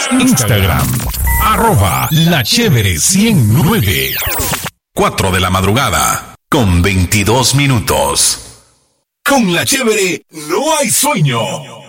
Instagram, @lachévere109. 4 de la madrugada, con 22 minutos. Con La Chévere no hay sueño.